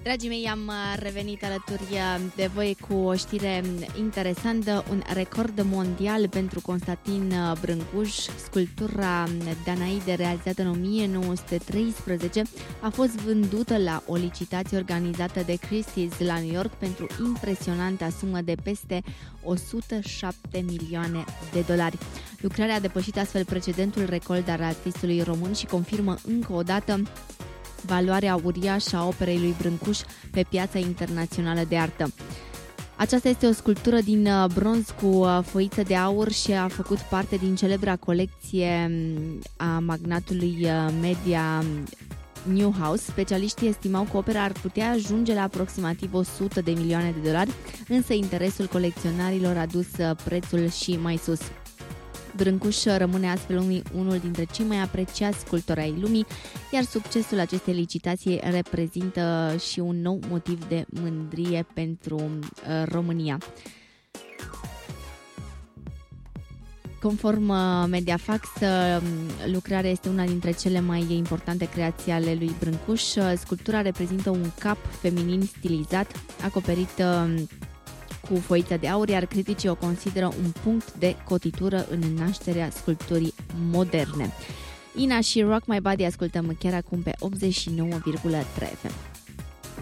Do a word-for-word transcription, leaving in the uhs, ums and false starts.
Dragii mei, am revenit alături de voi cu o știre interesantă, un record mondial pentru Constantin Brâncuș. Sculptura Danaide, realizată în o mie nouă sute treisprezece, a fost vândută la o licitație organizată de Christie's la New York pentru impresionanta sumă de peste o sută șapte milioane de dolari. Lucrarea a depășit astfel precedentul record al artistului român și confirmă încă o dată valoarea uriașă a operei lui Brâncuș pe piața internațională de artă. Aceasta este o sculptură din bronz cu foiță de aur și a făcut parte din celebra colecție a magnatului media Newhouse. Specialiștii estimau că opera ar putea ajunge la aproximativ o sută de milioane de dolari, însă interesul colecționarilor a dus prețul și mai sus. Brâncuș rămâne astfel unul dintre cei mai apreciați sculptori ai lumii, iar succesul acestei licitații reprezintă și un nou motiv de mândrie pentru uh, România. Conform Mediafax, lucrarea este una dintre cele mai importante creații ale lui Brâncuș. Sculptura reprezintă un cap feminin stilizat, acoperit cu foiță de aur, iar criticii o consideră un punct de cotitură în nașterea sculpturii moderne. Ina și Rock My Body ascultăm chiar acum pe optzeci și nouă virgulă trei F M.